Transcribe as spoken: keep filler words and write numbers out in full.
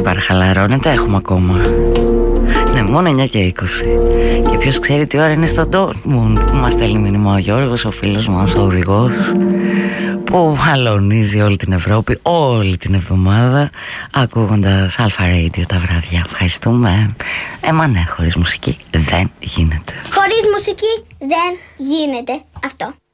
παραχαλαρώνετε, έχουμε ακόμα. Ναι, μόνο εννιά και είκοσι. Και ποιος ξέρει τι ώρα είναι στο Ντόρτμουντ που μας στέλνει μήνυμα ο Γιώργος, ο φίλος μας, ο οδηγός, που αλωνίζει όλη την Ευρώπη όλη την εβδομάδα ακούγοντας Alpha Radio τα βράδια. Ευχαριστούμε. Ε, μα ναι, χωρίς μουσική δεν γίνεται. Χωρίς μουσική δεν γίνεται αυτό.